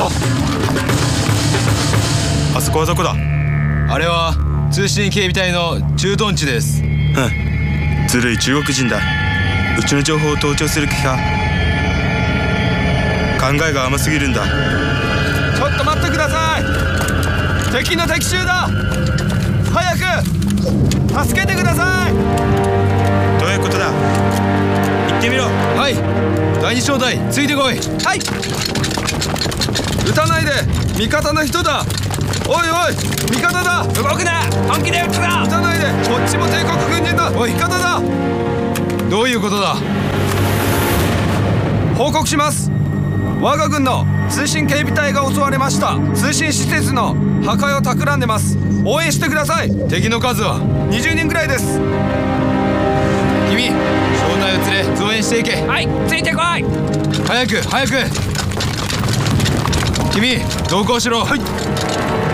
さあ。あそこはどこだ？ あれは通信警備隊の駐屯地です。 ずるい中国人だ。うちの情報を盗聴する気か。考えが甘すぎるんだ。 ちょっと待ってください。敵の敵襲だ。早く助けてください。 どういうことだ？言ってみろ。 はい、第二小隊ついてこい。はい。撃たないで、味方の人だ。おいおい、味方だ。動くな、本気で撃つな。撃たないで、こっちも帝国軍人だ。おい、味方だ。どういうことだ？報告します。我が軍の通信警備隊が襲われました。通信施設の破壊を企んでます。応援してください。敵の数は20人ぐらいです。君、小隊を連れ増援していけ。はい、ついてこい。早く早く。君、同行しろ。はい。